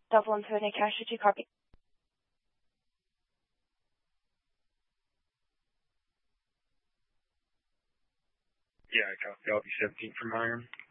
Dublin Pune Cash, did you copy? Yeah, I copy. I'll be 17 from Iron.